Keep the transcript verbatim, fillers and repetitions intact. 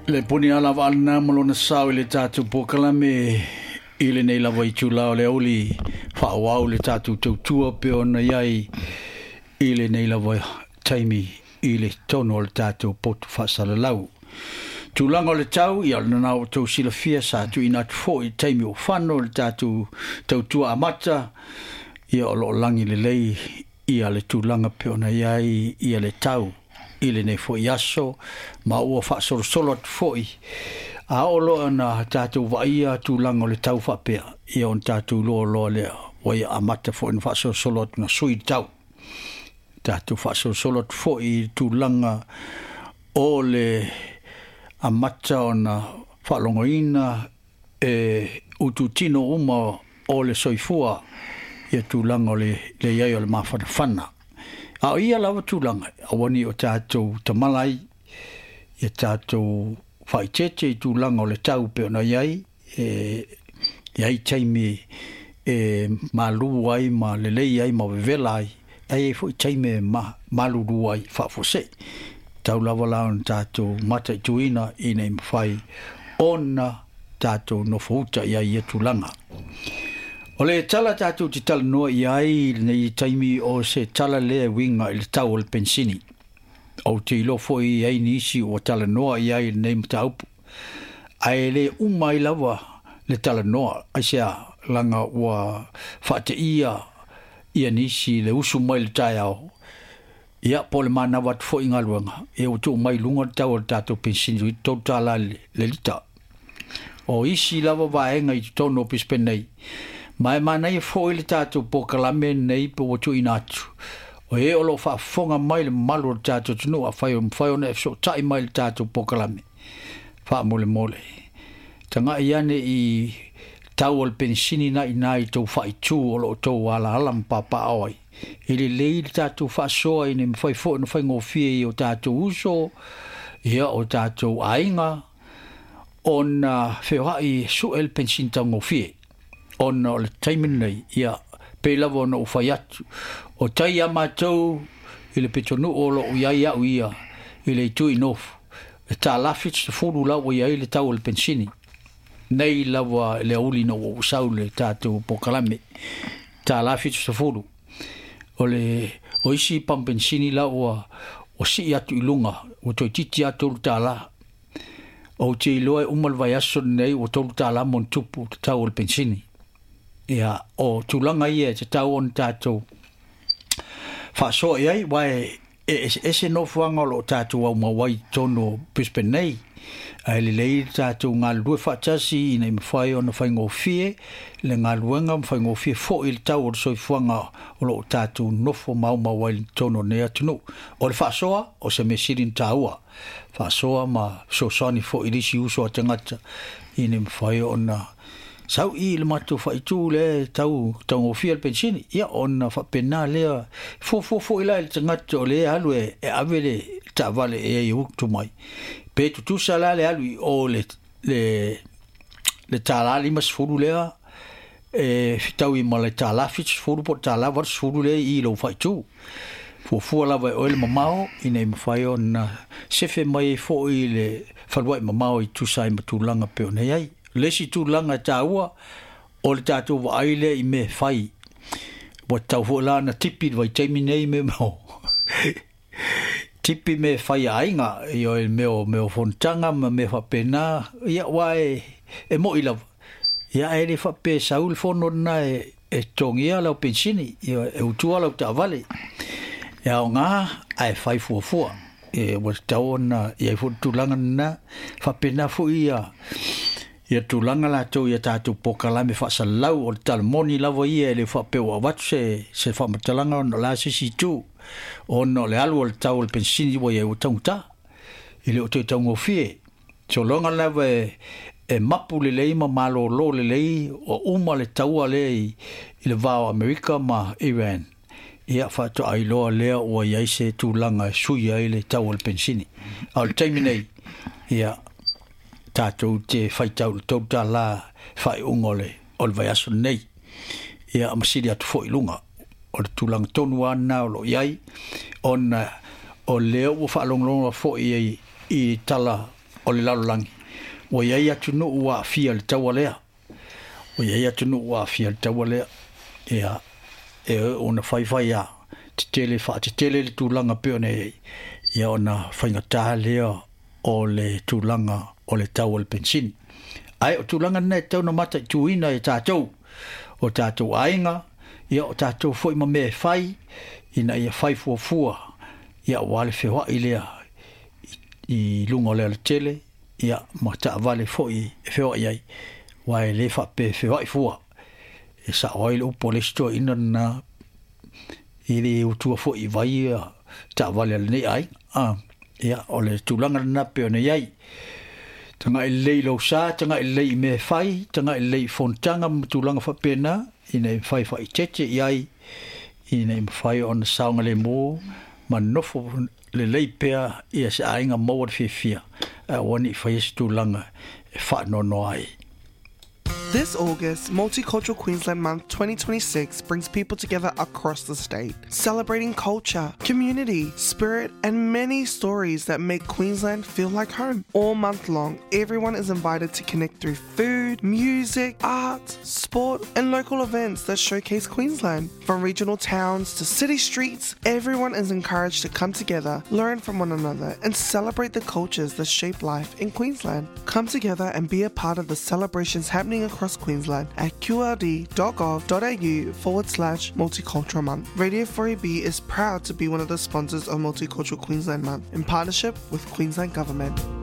Le puni ala valna malona sau le tatu pokalame ile nei la vai chula le oli fa wa le tatu tua pe ona yai ile nei la vai taimi ile tono le tatu pot fa salalau tulanga le tau ia na na to sila fia sa tu ina fo i taimi o fano le tatu tau tua amata ia lo langi le lei ia le tulanga pe ona yai ia le tau ile nei fo yaso ma ua fa solo solo foi a olo ana tatu vaia tu lango le tau fa pe ia on tatu lo lo le oi amata fo in fa solo solo na sui tau tatu fa solo solo foi tu langa ole amata ona fa longoina e ututino uma ole soifua ia tu lango le le ia le mafana fana a ia lava tulanga awani o tātou tamalai ia tātou whaitete i tulanga o le tau pe ona iai e iai taimi e maluru ai ma lelei ai ma vevela ai ai e fwoi taimi ma maluru ai whafose tau lava lao na tātou mata i tuina i nei mawhai ona tātou no fauta iai ia tulanga. O le tala tātou ti tala noa i ai nei taimi o se tala lea winga i le tau o le pensini. O te ilo fo i ai nisi o tala noa i ai nei mtaupu. Ai le umai lawa le tala noa. Ai sea langa ua whate ia ia nisi le usu mai le tai au. Ia po le mana wat fo i ngaluanga. E o tu mai lunga le tau o le tātou pensini i tau tala le, le lita. O isi lawa vaenga i tono pispenei. Mai mana i fo ile tātou pokalame nei po watu inatu. O e olo wha fonga mai le malu le tātou tunu a whai o mwhai ona e so tai mai le tātou pokalame. Wha mole mole. Tanga i ane i tau o le pensini na i nai tau whai tū o lo tau ala ala mpapa awai. Ili lei le tātou wha soa i ne mwhai fo na whai ngofie i o tātou uso, ia o tātou ainga, o na whewha i su el pensini tau ngofie. Ona o le taimin nei, ia, pe lava ona ufai atu. O tai a mātou, i le petonu o lo uiai au ia, i le tui nofu. E tā lafits te furu lau ia i le tau o le pensini. Nei lava le auli no o usau le tātou pokalame. Tā lafits te furu. O le, o isi pam pensini lau o, o si atu ilunga, o toi titi atu lu tā la. O te iloa e umal vai aso nei, o tolu tā la mon tupu te tau o le pensini. Ia o tulanga ia te tau on tātou whasoa iai wai e ese no fuanga lo tātou au mawai tono pispen nei a ele lei tātou ngā lue whatasi i nei mwhai o na whai ngofie le ngā luenga mwhai ngofie fo i le tau o soi fuanga o lo tātou nofo mau mawai tono nea tunu o le whasoa o se me sirin tāua whasoa ma sosani fo i risi uso a tangata i nei mwhai o na sau i le matu whaitu le tau tau ngofia le pensini ia ona whapena lea fo fo fo ila le tangata o le alu e e ave le ta vale e e uktu mai pe tu tu sala le alu o le le le tala lima sfuru lea e fitau i ma le tala fit sfuru po tala var sfuru le i lo whaitu fo fo la vai o le mamao i nei mawhai o na sefe mai fo i le whalwai mamao i tu sai matulanga pe o nei ai lesi tu langa tāua o le tātou wa aile i me whai. Wa tau hola na tipi vai taimi nei me mo. Tipi me whai ainga i o e meo meo fontanga ma me whapena ia wae e mo i lawa. Ia e le whape saul fono na e, e tongia lau pensini ia e utua lau ta vale. Ia o ngā ai whai fuafua. E wa tau na ia i fotu langa na whapena fu ia ia tulanga la tau ia tātou pokalame whaasalau o le talamoni lawa ia le whapeo a watu se, se whamatalanga o la sisi tū o no le alu o le tau o le pensini wa ia o taunta i le o te taungo fie so longa lawa e, e mapu le lei ma malo lo le lei o uma le taua le i, i le vao Amerika ma Iran ia whato ailoa lea o ia se tulanga sui ai le tau o le pensini au le taimi nei ia tātou te whaitau le tau tā la whai ungole o le vai aso nei. Ia amasiri atu fo i lunga. O le tūlanga tonu ana o lo iai. O na o leo o whaalonglonga fo i i tala o le lalolangi. O iai atu no ua fia le taua lea. O iai atu no ua fia le taua lea. Ia, e ona whaiwhai a, te tele wha, te tele le tūlanga peo nei, ia ona whaingatā lea o le tūlanga o le taua le pensini. Ai, o tūlanga nei tau na mata i tūina e tātou, o tātou ainga, ia o tātou fwoi ma me whai, ina ia whai fua fua, ia wale whewa i lea, i lunga lea le tele, ia ma ta vale fwoi e whewa i ai, wai le wha pe whewa i fua. E sa oi le upo le sto ina na i le utua fwoi i vai ta vale le nei ai, ah, ia o le tūlanga na peo nei ai, tanga i lei lau sa, tanga i lei me whai, tanga i lei fontanga tūlanga whapena, ina i whai whai tete i ai, ina i whai o na saunga le mō, ma nofo le lei pea ia se ainga maua le whiwhia, a wani i whai esi tūlanga e wha no no ai. This August, Multicultural Queensland Month twenty twenty-six brings people together across the state, celebrating culture, community, spirit, and many stories that make Queensland feel like home. All month long, everyone is invited to connect through food, music, art, sport, and local events that showcase Queensland. From regional towns to city streets, everyone is encouraged to come together, learn from one another, and celebrate the cultures that shape life in Queensland. Come together and be a part of the celebrations happening across across Queensland at qld.gov.au forward slash Multicultural Month. Radio four A B is proud to be one of the sponsors of Multicultural Queensland Month in partnership with Queensland Government.